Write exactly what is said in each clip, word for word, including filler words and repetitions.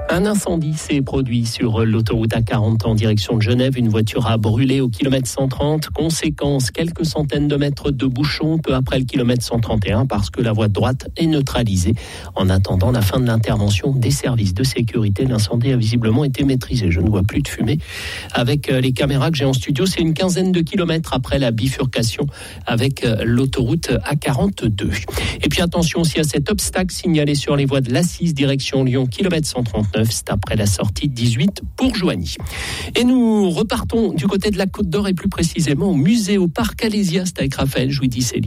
Un incendie s'est produit sur l'autoroute A quarante en direction de Genève. Une voiture a brûlé au kilomètre cent trente. Conséquence, quelques centaines de mètres de bouchons peu après le kilomètre cent trente et un parce que la voie de droite est neutralisée. En attendant la fin de l'intervention des services de sécurité, l'incendie a visiblement été maîtrisé. Je ne vois plus de fumée. Avec les caméras que j'ai en studio, c'est une quinzaine de kilomètres après la bifurcation avec l'autoroute A quarante-deux. Et puis attention aussi à cet obstacle signalé sur les voies de l'A six direction Lyon, kilomètre cent trente-neuf. C'est après la sortie dix-huit pour Joigny. Et nous repartons du côté de la Côte d'Or et plus précisément au musée au parc Alésia. C'est avec Raphaël Jouy-Dicely.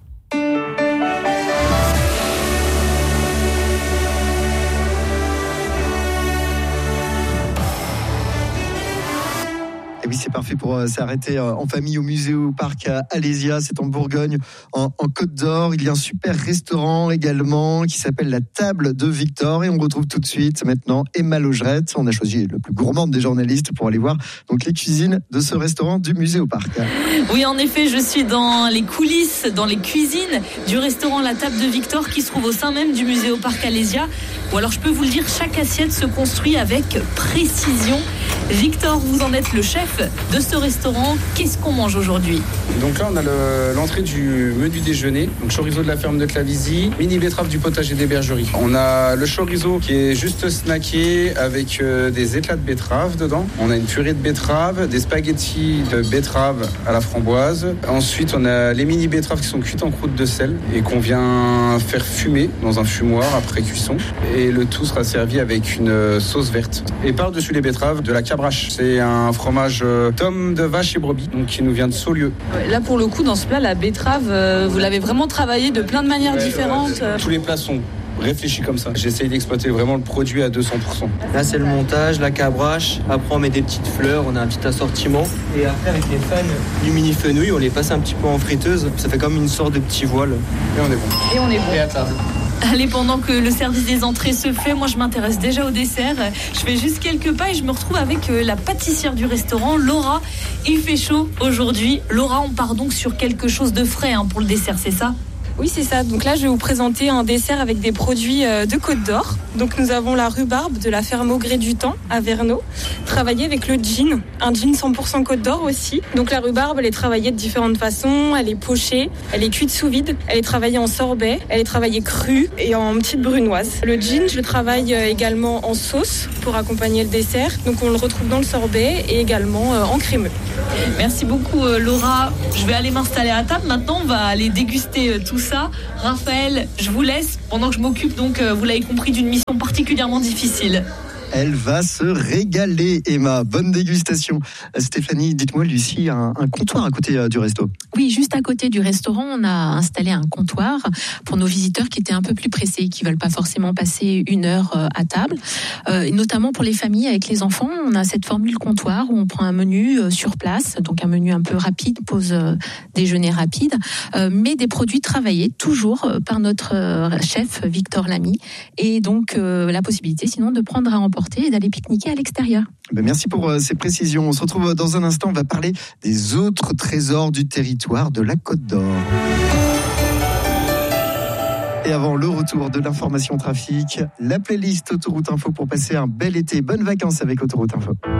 Oui, c'est parfait pour euh, s'arrêter euh, en famille au musée au parc à Alésia. C'est en Bourgogne, en, en Côte d'Or. Il y a un super restaurant également qui s'appelle la Table de Victor. Et on retrouve tout de suite maintenant Emma Logerette. On a choisi le plus gourmand des journalistes pour aller voir donc les cuisines de ce restaurant du musée au parc. Oui, en effet, je suis dans les coulisses, dans les cuisines du restaurant La Table de Victor qui se trouve au sein même du musée au parc Alésia. Ou alors je peux vous le dire, chaque assiette se construit avec précision. Victor, vous en êtes le chef de ce restaurant. Qu'est-ce qu'on mange aujourd'hui ? Donc là, on a le, l'entrée du menu déjeuner. Donc chorizo de la ferme de Clavisy, mini betterave du potager des bergeries. On a le chorizo qui est juste snacké avec euh, des éclats de betterave dedans. On a une purée de betterave, des spaghettis de betterave à la framboise. Ensuite, on a les mini betteraves qui sont cuites en croûte de sel et qu'on vient faire fumer dans un fumoir après cuisson. Et le tout sera servi avec une sauce verte. Et par-dessus les betteraves, de la cabrache. C'est un fromage euh, tome de vache et brebis, donc qui nous vient de Saulieu. Là, pour le coup, dans ce plat, la betterave, euh, vous l'avez vraiment travaillé de plein de manières ouais, différentes. Ouais, tous les plats sont réfléchis comme ça. J'essaye d'exploiter vraiment le produit à deux cents pour cent. Là, c'est le montage, la cabrache. Après, on met des petites fleurs, on a un petit assortiment. Et après, avec les fans du mini fenouil, on les passe un petit peu en friteuse. Ça fait comme une sorte de petit voile. Et on est bon. Et on est bon. Et à table. Allez, pendant que le service des entrées se fait, moi je m'intéresse déjà au dessert. Je fais juste quelques pas et je me retrouve avec la pâtissière du restaurant, Laura. Il fait chaud aujourd'hui. Laura, on part donc sur quelque chose de frais hein, pour le dessert, c'est ça ? Oui, c'est ça. Donc là, je vais vous présenter un dessert avec des produits de Côte d'Or. Donc nous avons la rhubarbe de la ferme Au Gré du Temps à Verneau, travaillée avec le gin, un gin cent pour cent Côte d'Or aussi. Donc la rhubarbe, elle est travaillée de différentes façons. Elle est pochée, elle est cuite sous vide, elle est travaillée en sorbet, elle est travaillée crue et en petite brunoise. Le gin, je le travaille également en sauce pour accompagner le dessert. Donc on le retrouve dans le sorbet et également en crémeux. Merci beaucoup Laura. Je vais aller m'installer à table. Maintenant, on va aller déguster tout ça. Ça. Raphaël, je vous laisse pendant que je m'occupe, donc euh, vous l'avez compris, d'une mission particulièrement difficile. Elle va se régaler, Emma. Bonne dégustation. Stéphanie, dites-moi, Lucie, un, un comptoir à côté euh, du resto. Oui, juste à côté du restaurant, on a installé un comptoir pour nos visiteurs qui étaient un peu plus pressés, qui veulent pas forcément passer une heure euh, à table. Euh, et notamment pour les familles avec les enfants, on a cette formule comptoir où on prend un menu euh, sur place, donc un menu un peu rapide, pause euh, déjeuner rapide, euh, mais des produits travaillés toujours euh, par notre euh, chef Victor Lamy, et donc euh, la possibilité sinon de prendre à emporter et d'aller pique-niquer à l'extérieur. Ben merci pour euh, ces précisions. On se retrouve dans un instant. On va parler des autres trésors du territoire de la Côte d'Or. Et avant le retour de l'information trafic, la playlist Autoroute Info pour passer un bel été. Bonnes vacances avec Autoroute Info.